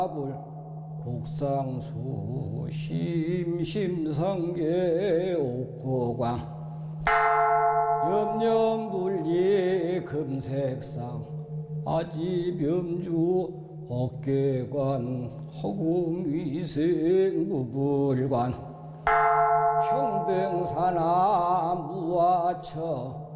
국상수 심심상계 옥고광 염염불리 금색상 아지명주 법계관 허공위생 무불관 평등산하 무아처